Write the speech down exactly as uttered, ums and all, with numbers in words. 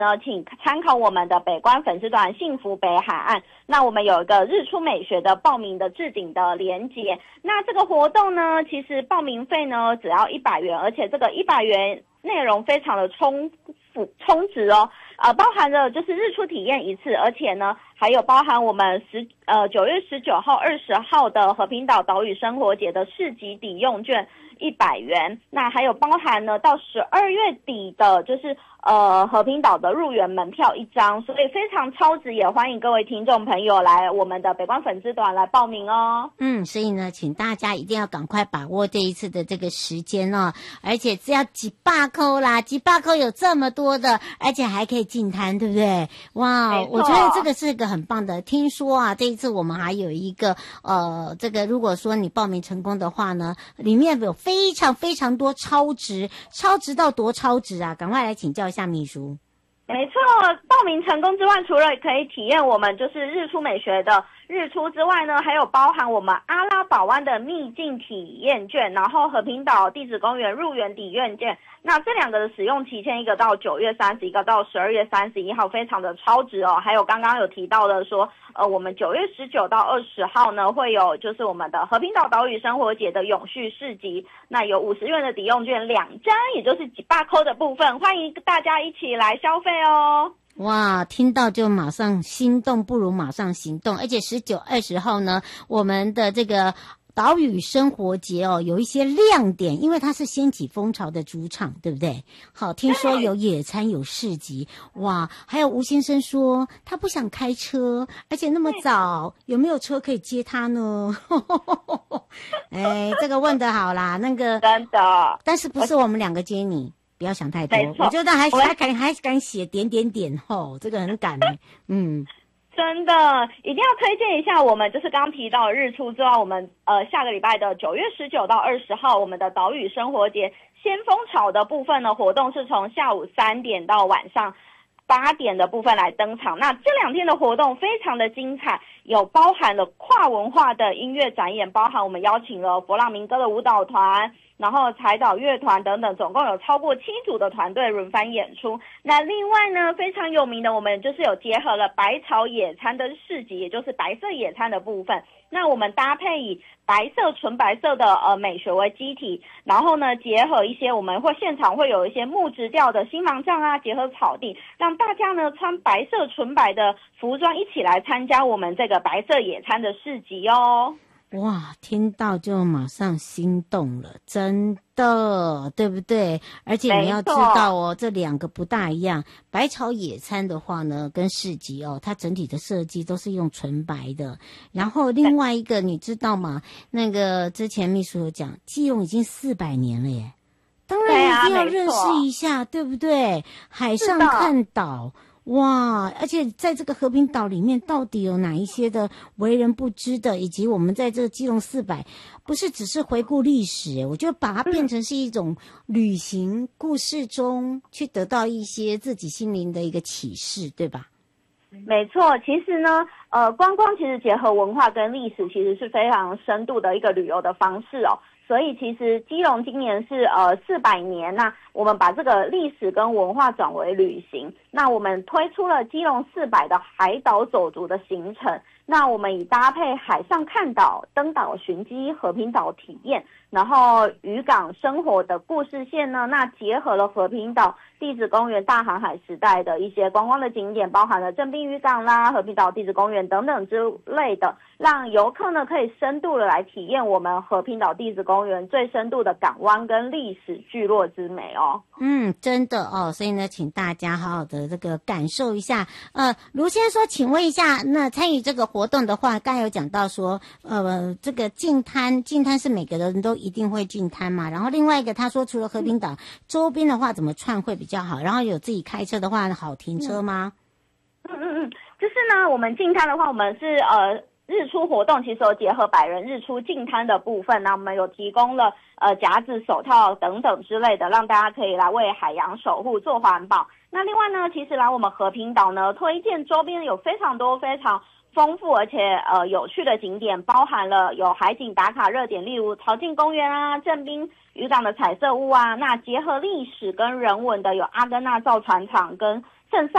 呢，请参考我们的北关粉丝团幸福北海岸。那我们有一个日出美学的报名的置顶的连结。那这个活动呢，其实报名费呢只要一百元，而且这个一百元内容非常的充富充值哦。呃，包含了就是日出体验一次，而且呢还有包含我们十呃九月十九号、二十号的和平岛岛屿生活节的市集抵用券一百元。那还有包含呢到十二月底的就是呃和平岛的入园门票一张，所以非常超值，也欢迎各位听众朋友来我们的北关粉丝团来报名哦。 嗯，所以呢，请大家一定要赶快把握这一次的这个时间哦，而且只要几百块啦，几百块有这么多的，而且还可以进摊，对不对？哇，我觉得这个是一个很棒的。听说啊，这一次我们还有一个呃，这个如果说你报名成功的话呢，里面有非常非常多超值，超值到多超值啊！赶快来请教一下秘书。 没错，报名成功之外，除了可以体验我们就是日出美学的日出之外呢，还有包含我们阿拉堡湾的秘境体验券，然后和平岛地质公园入园抵用券。那这两个的使用期限，一个到九月三十，一个到十二月三十一号，非常的超值哦。还有刚刚有提到的说，呃，我们九月十九到二十号呢，会有就是我们的和平岛岛屿生活节的永续市集，那有五十元的抵用券两张，也就是几百块的部分，欢迎大家一起来消费哦。 哇，听到就马上心动，不如马上行动。而且十九、二十号呢，我们的这个岛屿生活节哦，有一些亮点，因为它是掀起风潮的主场，对不对？好，听说有野餐，有市集，哇！还有吴先生说他不想开车，而且那么早，有没有车可以接他呢？哎，这个问得好啦，那个真的， 但是不是我们两个接你？不要想太多，我觉得还还敢还敢写点点点吼，这个很敢欸，嗯。 真的一定要推荐一下我们就是刚提到的日出之外，我们呃下个礼拜的九月十九到二十号，我们的岛屿生活节先锋潮的部分呢，活动是从下午三点到晚上八点的部分来登场。那这两天的活动非常的精彩，有包含了跨文化的音乐展演，包含我们邀请了佛朗明哥的舞蹈团，然后彩岛乐团等等，总共有超过七组的团队轮番演出。那另外呢，非常有名的，我们就是有结合了百草野餐的市集，也就是白色野餐的部分。那我们搭配以白色纯白色的呃美学为基体，然后呢结合一些我们会现场会有一些木质调的新芒杖啊，结合草地，让大家呢穿白色纯白的服装一起来参加我们这个白色野餐的市集哦。 哇，听到就马上心动了，真的，对不对？而且你要知道哦，这两个不大一样。百草野餐的话呢，跟市集哦，它整体的设计都是用纯白的。然后另外一个，你知道吗？那个之前秘书有讲，基隆已经四百年了耶，当然一定要认识一下， 对, 对不对？海上看岛。哇，而且在这个和平岛里面到底有哪一些的为人不知的，以及我们在这个基隆四百不是只是回顾历史，我觉得把它变成是一种旅行故事中去得到一些自己心灵的一个启示，对吧？ 没错，其实呢呃，观光其实结合文化跟历史，其实是非常深度的一个旅游的方式哦。所以其实基隆今年是呃四百年，那我们把这个历史跟文化转为旅行，那我们推出了基隆四百的海岛走读的行程，那我们以搭配海上看岛、登岛寻机、和平岛体验，然后渔港生活的故事线呢，那结合了和平岛地质公园大航海时代的一些观光的景点，包含了正滨渔港啦、和平岛地质公园等等之类的，让游客呢可以深度的来体验我们和平岛地质公园最深度的港湾跟历史聚落之美哦。 嗯，真的哦，所以呢，请大家好好的这个感受一下。呃，卢先生说，请问一下，那参与这个活动的话，刚才有讲到说，呃，这个进滩，进滩是每个人都一定会进滩嘛。然后另外一个，他说除了和平岛、嗯、周边的话，怎么串会比较好？然后有自己开车的话，好停车吗？ 嗯嗯嗯，就是呢，我们进滩的话，我们是呃。日出活动其实有结合百人日出进滩的部分，那我们有提供了呃夹子、手套等等之类的，让大家可以来为海洋守护做环保。那另外呢，其实来我们和平岛呢，推荐周边有非常多非常丰富而且呃有趣的景点，包含了有海景打卡热点，例如潮境公园啊、正滨渔港的彩色屋啊，那结合历史跟人文的有阿根纳造船厂跟剩